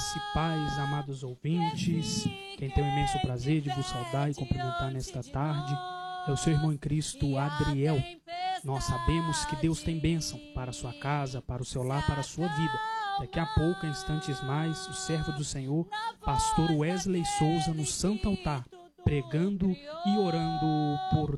Graça e paz, amados ouvintes. Quem tem o imenso prazer de vos saudar e cumprimentar nesta tarde é o seu irmão em Cristo, Adriel. Nós sabemos que Deus tem bênção para a sua casa, para o seu lar, para a sua vida. Daqui a pouco, em instantes mais, o servo do Senhor, pastor Wesley Souza, no Santo Altar, pregando e orando por